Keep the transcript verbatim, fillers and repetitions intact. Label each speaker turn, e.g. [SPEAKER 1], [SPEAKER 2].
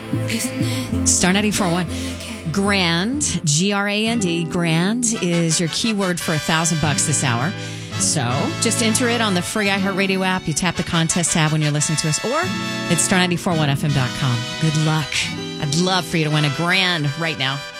[SPEAKER 1] Star ninety-four point one. Grand, G R A N D, grand is your keyword for a thousand bucks this hour. So just enter it on the free iHeartRadio app. You tap the contest tab when you're listening to us, or it's star nine four one f m dot com. Good luck. I'd love for you to win a grand right now.